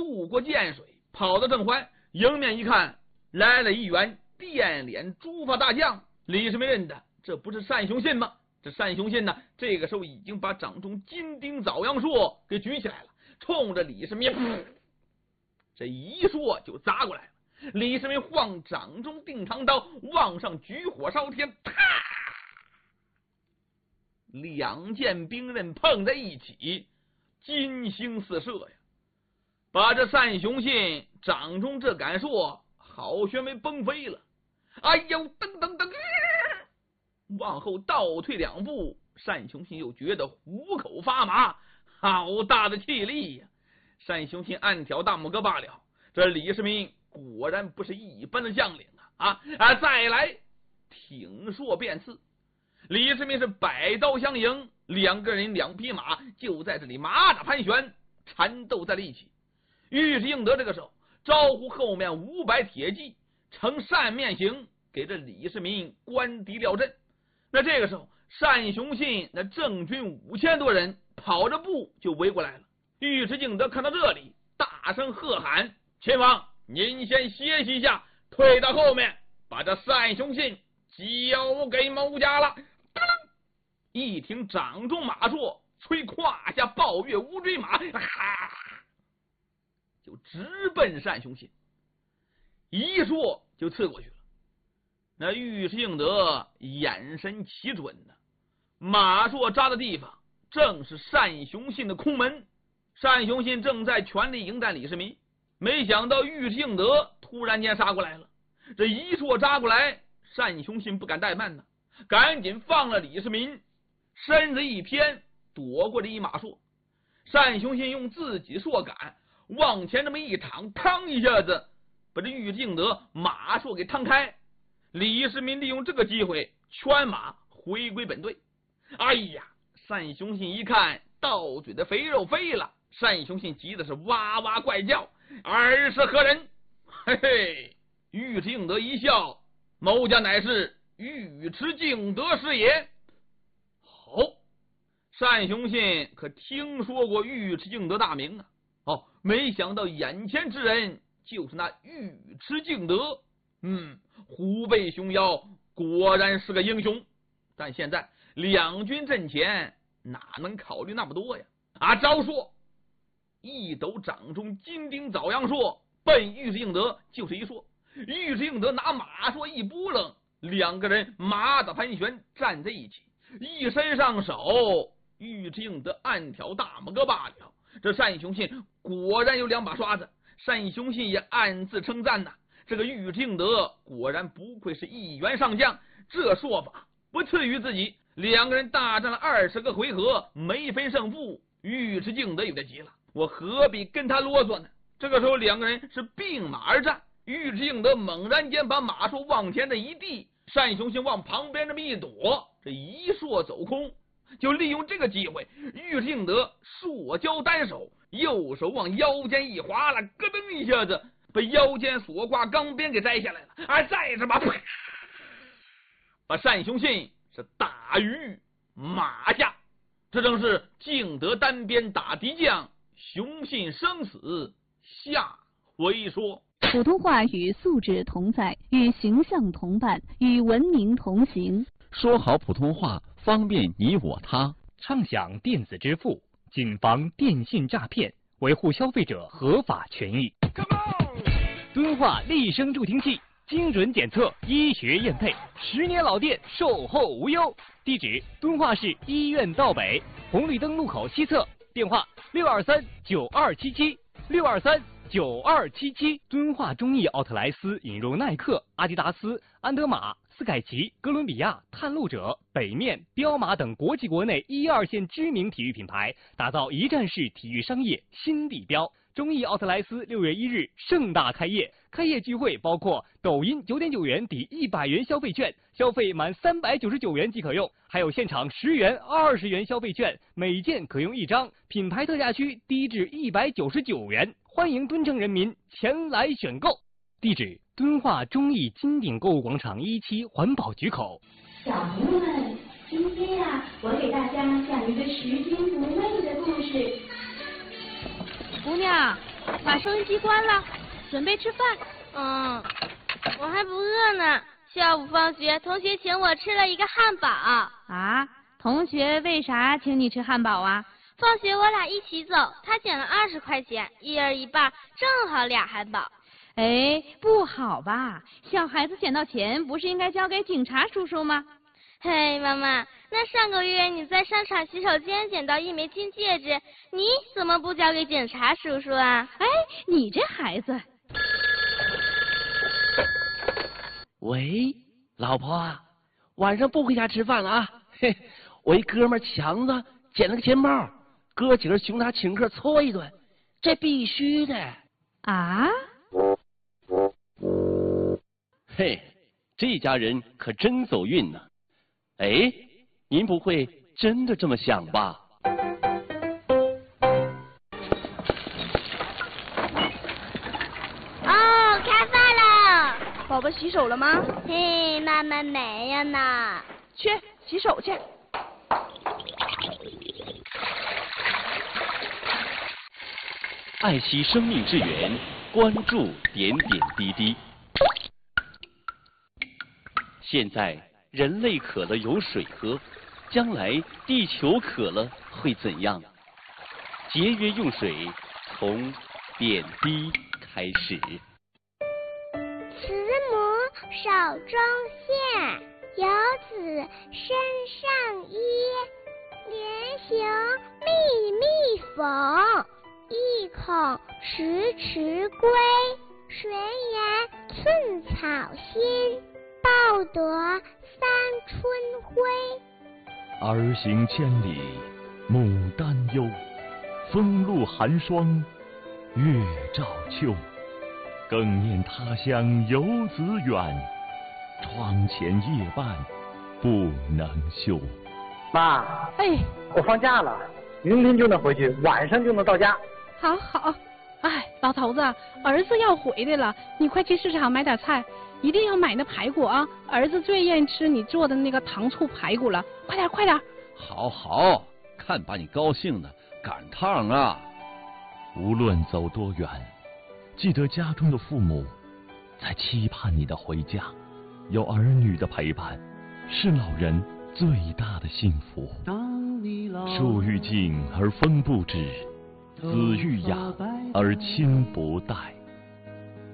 渡过涧水，跑到正怀，迎面一看，来了一员电脸朱发大将。李世民认得，这不是单雄信吗？这单雄信呢，这个时候已经把掌中金钉枣阳槊给举起来了，冲着李世民这一槊就砸过来了。李世民晃掌中定唐刀，往上举火烧天，啪！两件兵刃碰在一起，金星四射呀，把这单雄信掌中这杆槊好悬为崩飞了。哎呦，噔噔噔！往后倒退2步，单雄信又觉得虎口发麻，好大的气力呀！单雄信暗挑大拇哥罢了，这李世民果然不是一般的将领再来，挺槊便刺。李世民是摆刀相迎，两个人2匹马就在这里马打盘旋，缠斗在了一起。尉迟敬德这个时候招呼后面500铁骑呈扇面形，给这李世民关敌料阵。那这个时候单雄信那正军5000多人跑着步就围过来了。尉迟敬德看到这里，大声喝喊：秦王，您先歇息一下，退到后面，把这单雄信交给某家了。一挺掌中马槊，催胯下抱月乌骓马，就直奔单雄信，一槊就刺过去了。那尉迟敬德眼神奇准呢，马槊扎的地方正是单雄信的空门。单雄信正在全力迎战李世民，没想到尉迟敬德突然间杀过来了，这一槊扎过来，单雄信不敢怠慢呢，赶紧放了李世民，身子一偏，躲过这一马槊。单雄信用自己槊杆往前这么一躺，嘡一下子把这尉迟敬德马槊给趟开。李世民利用这个机会圈马回归本队。哎呀，单雄信一看到嘴的肥肉飞了，单雄信急的是哇哇怪叫：尔是何人？嘿嘿！尉迟敬德一笑：某家乃是尉迟敬德是也。好，单雄信可听说过尉迟敬德大名啊！没想到眼前之人就是那尉迟敬德。虎背熊腰，果然是个英雄。但现在两军阵前，哪能考虑那么多呀？招槊，一抖掌中金钉枣阳槊，奔尉迟敬德就是一槊。尉迟敬德拿马槊一拨楞，两个人马打盘旋站在一起，一伸上手，尉迟敬德暗挑大拇哥罢了。这单雄信果然有2把刷子，单雄信也暗自称赞这个尉迟敬德果然不愧是1员上将，这说法不次于自己。两个人大战了20个回合，没分胜负。尉迟敬德有点急了，我何必跟他啰嗦呢？这个时候两个人是并马而战，尉迟敬德猛然间把马槊往前的一递，单雄信往旁边这么一躲，这一槊走空。就利用这个机会，尉迟敬德槊交单手，右手往腰间一划了，咯噔一下子把腰间所挂钢鞭给摘下来了，再这么把单雄信是打于马下。这正是敬德单鞭打敌将，雄信生死下回说。 普通话与素质同在，与形象同伴，与文明同行。 说好普通话，方便你我他。 畅享电子支付，谨防电信诈骗，维护消费者合法权益。敦化立声助听器，精准检测，医学验配，10年老店，售后无忧。地址：敦化市医院道北红绿灯路口西侧，电话623-9277，623-9277。敦化中意奥特莱斯引入耐克、阿迪达斯、安德玛、斯凯奇、哥伦比亚、探路者、北面、彪马等国际国内1、2线知名体育品牌，打造一站式体育商业新地标。中意奥特莱斯6月1日盛大开业，开业聚会包括抖音9.9元抵100元消费券，消费满399元即可用，还有现场10元、20元消费券，每件可用1张，品牌特价区低至199元，欢迎敦城人民前来选购。地址：敦化中意金鼎购物广场1期环保局口。 小朋友们，今天我给大家讲一个拾金不昧的故事。 姑娘， 把收音机关了，准备吃饭。 我还不饿呢。下午放学，同学请我吃了一个汉堡。 啊？同学为啥请你吃汉堡啊？ 放学我俩一起走，他捡了20块钱，一人一半，正好2汉堡。 哎，不好吧？小孩子捡到钱不是应该交给警察叔叔吗？ 嘿，妈妈，那上个月你在商场洗手间捡到1枚金戒指，你怎么不交给警察叔叔啊？ 哎，你这孩子。 喂，老婆，晚上不回家吃饭了啊？嘿，我一哥们强子捡了个钱包，哥几个熊他请客搓一顿，这必须的。 啊？ 嘿，这家人可真走运呢。哎，您不会真的这么想吧？ 哦，开饭了。 宝宝洗手了吗？ 嘿，妈妈没有呢。 去洗手去。 爱惜生命之源，关注点点滴滴。现在人类渴了有水喝，将来地球渴了会怎样？节约用水，从点滴开始。 慈母手中线，游子身上衣。连行密密缝，意恐迟迟归。谁言寸草心，报得三春晖。 儿行千里母担忧，风露寒霜月照秋。更念他乡游子远，窗前夜半不能休。 妈， 哎， 我放假了，明天就能回去，晚上就能到家。 好好。哎，老头子，儿子要回来了，你快去市场买点菜，一定要买那排骨啊！儿子最愿意吃你做的那个糖醋排骨了，快点快点！ 好好，看把你高兴的，赶趟啊！ 无论走多远，记得家中的父母在期盼你的回家，有儿女的陪伴，是老人最大的幸福。树欲静而风不止，子欲养而亲不待。